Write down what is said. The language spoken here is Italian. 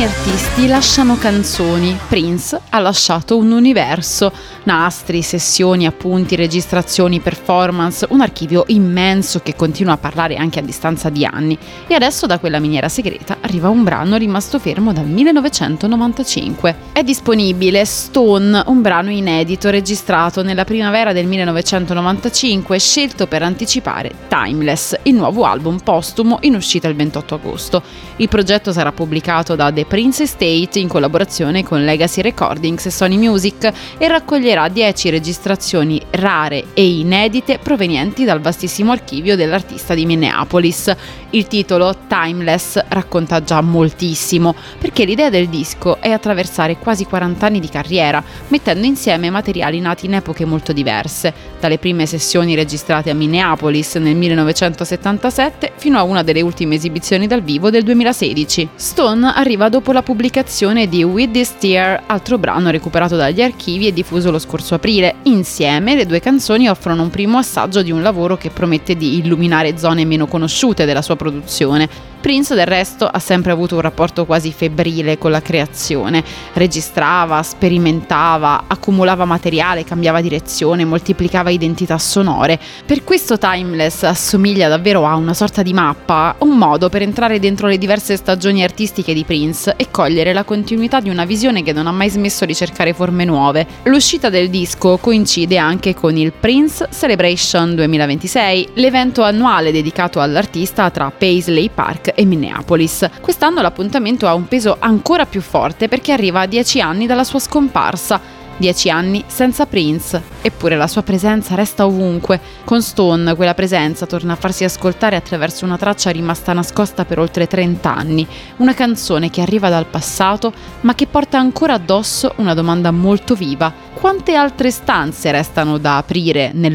artisti lasciano canzoni, Prince ha lasciato un universo, nastri, sessioni, appunti, registrazioni, performance, un archivio immenso che continua a parlare anche a distanza di anni. E adesso da quella miniera segreta arriva un brano rimasto fermo dal 1995. È disponibile Stone, un brano inedito registrato nella primavera del 1995, scelto per anticipare Timeless, il nuovo album postumo in uscita il 28 agosto. Il progetto sarà pubblicato da The Prince Estate in collaborazione con Legacy Recordings e Sony Music e raccoglierà 10 registrazioni rare e inedite provenienti dal vastissimo archivio dell'artista di Minneapolis. Il titolo Timeless racconta già moltissimo, perché l'idea del disco è attraversare quasi 40 anni di carriera, mettendo insieme materiali nati in epoche molto diverse, dalle prime sessioni registrate a Minneapolis nel 1977 fino a una delle ultime esibizioni dal vivo del 2016. Stone arriva dopo la pubblicazione di With This Tear, altro brano recuperato dagli archivi e diffuso lo scorso aprile. Insieme le due canzoni offrono un primo assaggio di un lavoro che promette di illuminare zone meno conosciute della sua produzione. Prince del resto ha sempre avuto un rapporto quasi febbrile con la creazione. Registrava, sperimentava, accumulava materiale, cambiava direzione, moltiplicava identità sonore. Per questo Timeless assomiglia davvero a una sorta di mappa, un modo per entrare dentro le diverse stagioni artistiche di Prince e cogliere la continuità di una visione che non ha mai smesso di cercare forme nuove. L'uscita del disco coincide anche con il Prince Celebration 2026, l'evento annuale dedicato all'artista tra Paisley Park e Minneapolis. Quest'anno l'appuntamento ha un peso ancora più forte perché arriva a 10 anni dalla sua scomparsa. 10 anni senza Prince, eppure la sua presenza resta ovunque. Con Stone quella presenza torna a farsi ascoltare attraverso una traccia rimasta nascosta per oltre 30 anni, una canzone che arriva dal passato ma che porta ancora addosso una domanda molto viva: quante altre stanze restano da aprire nel